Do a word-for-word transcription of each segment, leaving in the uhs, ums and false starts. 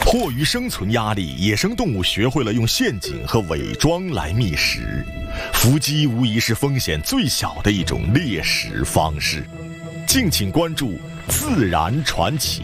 迫于生存压力，野生动物学会了用陷阱和伪装来觅食。伏击无疑是风险最小的一种猎食方式。敬请关注《自然传奇》。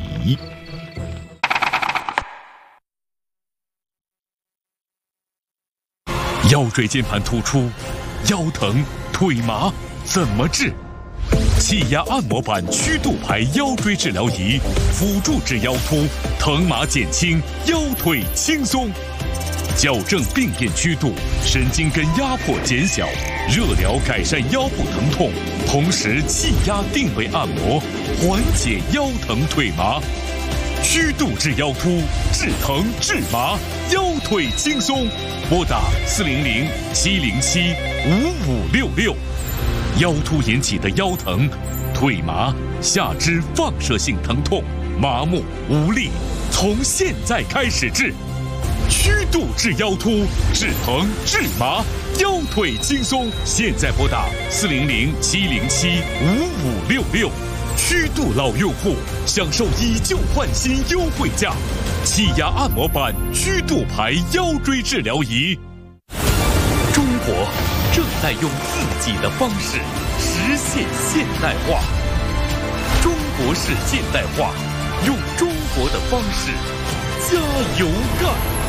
腰椎间盘突出、腰疼、腿麻怎么治？气压按摩板曲度排腰椎治疗仪，辅助治腰突，疼麻减轻，腰腿轻松。矫正病变曲度，神经根压迫减小，热疗改善腰部疼痛，同时气压定位按摩，缓解腰疼腿麻。曲度治腰突，治疼治麻，腰腿轻松。拨打四零零七零七五五六六。腰突引起的腰疼、腿麻、下肢放射性疼痛、麻木无力，从现在开始治。曲度治腰突，治疼治麻，腰腿轻松。现在拨打四零零七零七五五六六。曲度老用户享受以旧换新优惠价，气压按摩板曲度排腰椎治疗仪。中国正在用自己的方式实现现代化，中国式现代化，用中国的方式加油干！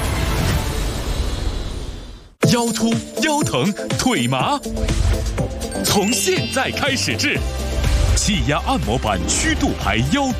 腰突、腰疼、腿麻，从现在开始治。气压按摩板曲度排腰